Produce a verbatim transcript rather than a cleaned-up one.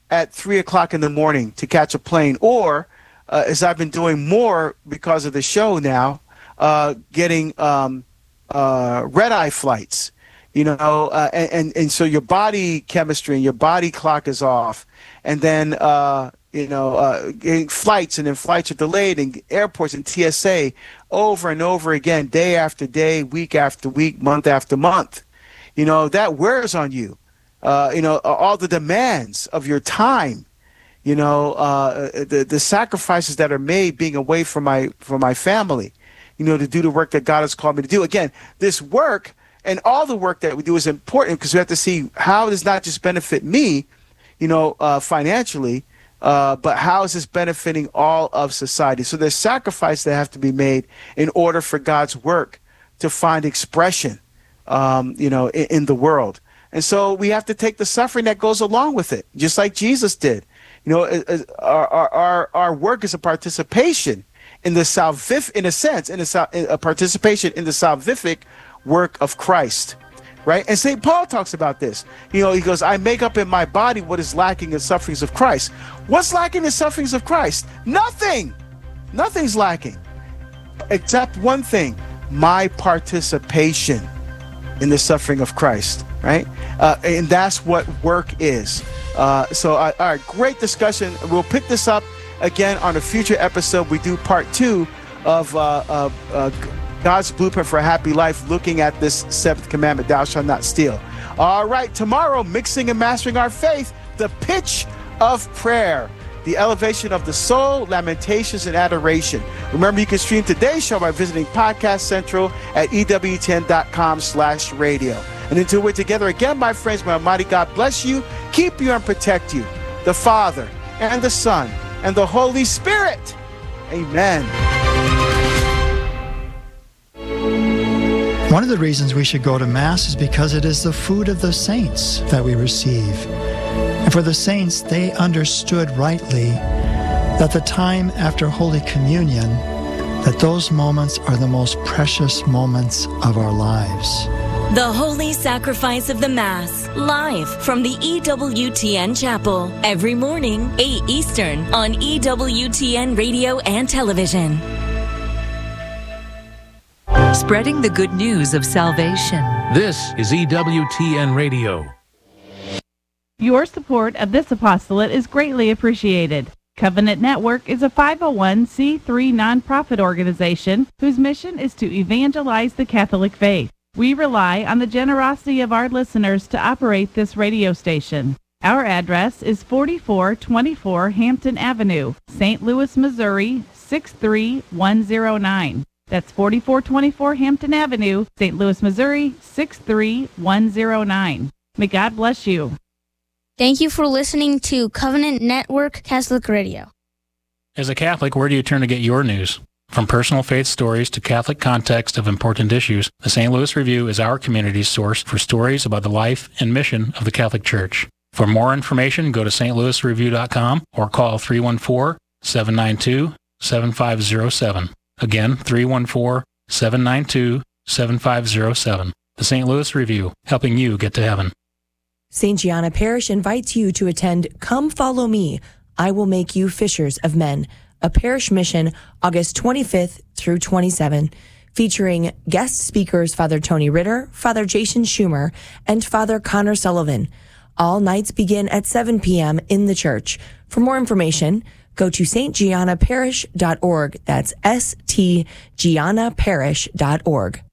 at three o'clock in the morning to catch a plane, or uh, as I've been doing more because of the show now, uh, getting um, uh, red-eye flights. You know, uh, and, and and so your body chemistry and your body clock is off, and then uh, you know, uh, getting flights, and then flights are delayed, and airports and T S A over and over again, day after day, week after week, month after month. You know, that wears on you. Uh, you know, all the demands of your time. You know, uh, the the sacrifices that are made being away from my from my family. You know, to do the work that God has called me to do. Again, this work. And all the work that we do is important because we have to see how does not just benefit me, you know, uh, financially, uh, but how is this benefiting all of society? So there's sacrifices that have to be made in order for God's work to find expression, um, you know, in, in the world. And so we have to take the suffering that goes along with it, just like Jesus did. You know, our our our work is a participation in the salvific, in a sense, in a, a participation in the salvific work of Christ, right? And Saint Paul talks about this. You know, he goes, I make up in my body what is lacking in sufferings of Christ. What's lacking in sufferings of Christ? Nothing. Nothing's lacking. Except one thing, my participation in the suffering of Christ, right? Uh, and that's what work is. Uh, so, uh, all right, great discussion. We'll pick this up again on a future episode. We do part two of uh, uh, uh, God's Blueprint for a Happy Life, looking at this seventh commandment, thou shalt not steal. All right, tomorrow, mixing and mastering our faith, the pitch of prayer, the elevation of the soul, lamentations, and adoration. Remember, you can stream today's show by visiting Podcast Central at E W T N dot com slash radio. And until we're together again, my friends, may Almighty God bless you, keep you, and protect you, the Father, and the Son, and the Holy Spirit. Amen. One of the reasons we should go to Mass is because it is the food of the saints that we receive. And for the saints, they understood rightly that the time after Holy Communion, that those moments are the most precious moments of our lives. The Holy Sacrifice of the Mass, live from the E W T N Chapel, every morning, eight Eastern, on E W T N Radio and Television. Spreading the good news of salvation. This is E W T N Radio. Your support of this apostolate is greatly appreciated. Covenant Network is a five oh one c three nonprofit organization whose mission is to evangelize the Catholic faith. We rely on the generosity of our listeners to operate this radio station. Our address is forty-four twenty-four Hampton Avenue, Saint Louis, Missouri, six three one zero nine. That's forty-four twenty-four Hampton Avenue, Saint Louis, Missouri, six three one zero nine. May God bless you. Thank you for listening to Covenant Network Catholic Radio. As a Catholic, where do you turn to get your news? From personal faith stories to Catholic context of important issues, the Saint Louis Review is our community's source for stories about the life and mission of the Catholic Church. For more information, go to S T Louis Review dot com or call three one four, seven nine two, seven five zero seven. Again, three one four, seven nine two, seven five zero seven. The Saint Louis Review, helping you get to heaven. Saint Gianna Parish invites you to attend Come Follow Me, I Will Make You Fishers of Men, a parish mission August twenty-fifth through twenty-seventh, featuring guest speakers Father Tony Ritter, Father Jason Schumer, and Father Connor Sullivan. All nights begin at seven p.m. in the church. For more information, go to S T Gianna Parish dot org. That's S T Gianna Parish dot org.